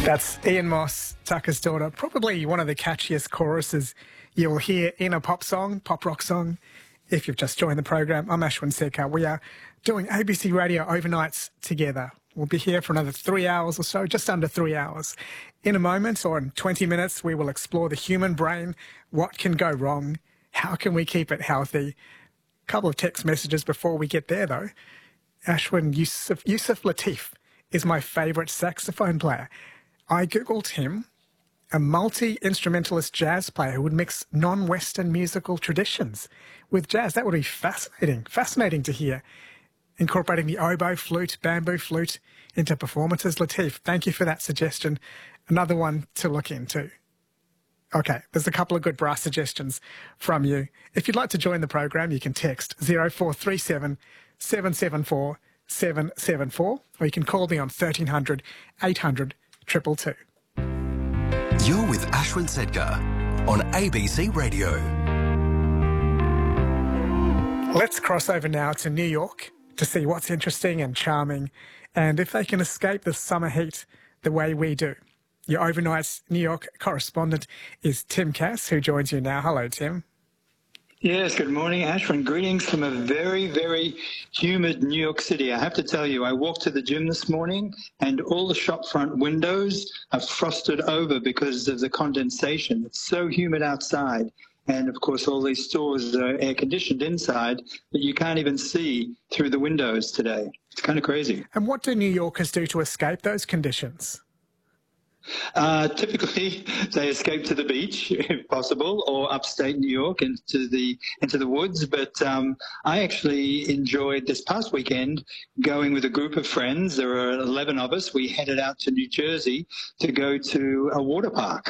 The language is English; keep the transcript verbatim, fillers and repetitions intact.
That's Ian Moss, Tucker's Daughter, probably one of the catchiest choruses you'll hear in a pop song, pop rock song. If you've just joined the program, I'm Ashwin Sekhar. We are doing A B C Radio overnights together. We'll be here for another three hours or so, just under three hours. In a moment, or in twenty minutes, we will explore the human brain. What can go wrong? How can we keep it healthy? A couple of text messages before we get there, though. Ashwin, Yusuf, Yusuf Lateef is my favourite saxophone player. I googled him, a multi-instrumentalist jazz player who would mix non-Western musical traditions with jazz. That would be fascinating, fascinating to hear. Incorporating the oboe, flute, bamboo flute into performances. Lateef, thank you for that suggestion. Another one to look into. Okay, there's a couple of good brass suggestions from you. If you'd like to join the program, you can text zero four three seven, seven seven four, seven seven four, or you can call me on thirteen hundred, eight hundred, two two two. You're with Ashwin Sekhar on A B C Radio. Let's cross over now to New York to see what's interesting and charming, and if they can escape the summer heat the way we do. Your overnight New York correspondent is Tim Cass, who joins you now. Hello, Tim. Yes, good morning, Ashwin. Greetings from a very, very humid New York City. I have to tell you, I walked to the gym this morning and all the shop front windows are frosted over because of the condensation. It's so humid outside. And, of course, all these stores are air-conditioned inside that you can't even see through the windows today. It's kind of crazy. And what do New Yorkers do to escape those conditions? Uh, typically, they escape to the beach, if possible, or upstate New York into the into the woods. But um, I actually enjoyed this past weekend going with a group of friends. There were eleven of us. We headed out to New Jersey to go to a water park.